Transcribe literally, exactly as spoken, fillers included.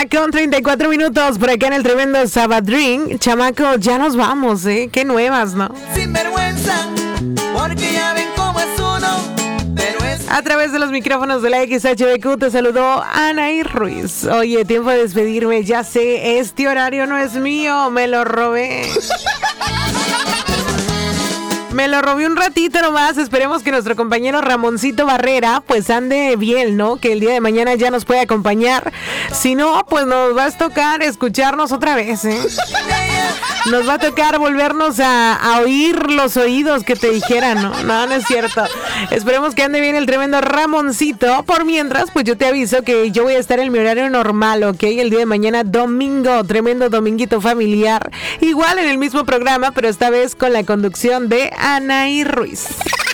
una con treinta y cuatro minutos por acá en el tremendo Sabadrín. Chamaco, ya nos vamos, ¿eh? Qué nuevas, ¿no? Sin vergüenza, porque ya ven cómo es uno. Pero es... A través de los micrófonos de la X H B Q te saludó Anaí Ruiz. Oye, tiempo de despedirme. Ya sé, este horario no es mío, me lo robé. Me lo robé un ratito nomás. Esperemos que nuestro compañero Ramoncito Barrera pues ande bien, ¿no? Que el día de mañana ya nos pueda acompañar. Si no, pues nos va a tocar escucharnos otra vez, ¿eh? Nos va a tocar volvernos a, a oír los oídos que te dijeran, ¿no? No, no es cierto. Esperemos que ande bien el tremendo Ramoncito. Por mientras, pues yo te aviso que yo voy a estar en mi horario normal, ¿ok? El día de mañana, domingo, tremendo dominguito familiar. Igual en el mismo programa, pero esta vez con la conducción de Anaí Ruiz.